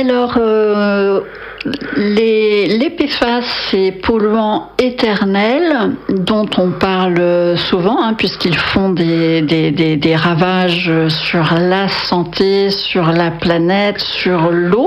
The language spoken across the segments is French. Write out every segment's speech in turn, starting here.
Alors, les PFAS, c'est polluants éternels dont on parle souvent, puisqu'ils font des ravages sur la santé, sur la planète, sur l'eau.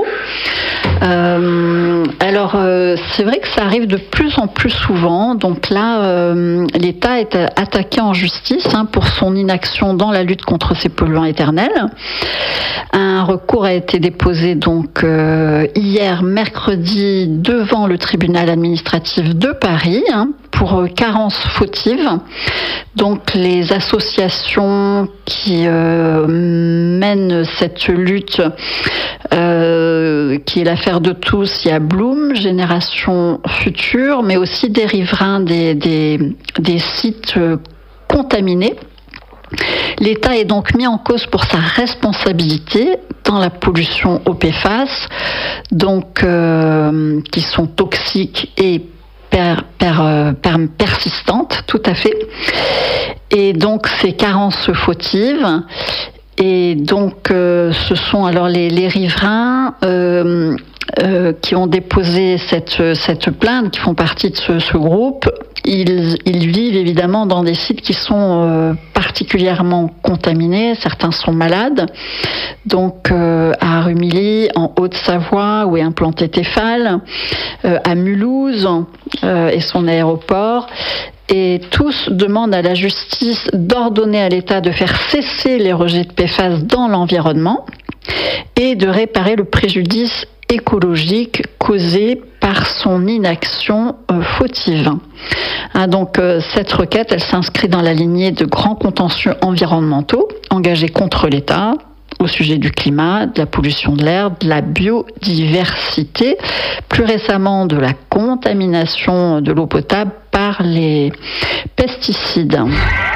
Alors, c'est vrai que ça arrive de plus en plus souvent. Donc là, l'État est attaqué en justice pour son inaction dans la lutte contre ces polluants éternels. Un recours a été déposé donc hier mercredi devant le tribunal administratif de Paris pour carence fautive. Donc les associations qui mènent cette lutte, qui est l'affaire de tous, il y a Bloom, Génération Future, mais aussi des riverains des sites contaminés. L'État est donc mis en cause pour sa responsabilité dans la pollution aux PFAS, donc qui sont toxiques et persistantes, tout à fait. Et donc ces carences fautives. Et donc ce sont alors les riverains qui ont déposé cette plainte, qui font partie de ce groupe. Ils vivent évidemment dans des sites qui sont particulièrement contaminés. Certains sont malades. Donc à Rumilly, en Haute-Savoie, où est implanté Tefal, à Mulhouse et son aéroport. Et tous demandent à la justice d'ordonner à l'État de faire cesser les rejets de PFAS dans l'environnement et de réparer le préjudice écologique causé par son inaction fautive. Donc cette requête, elle s'inscrit dans la lignée de grands contentieux environnementaux engagés contre l'État au sujet du climat, de la pollution de l'air, de la biodiversité, plus récemment de la contamination de l'eau potable par les pesticides.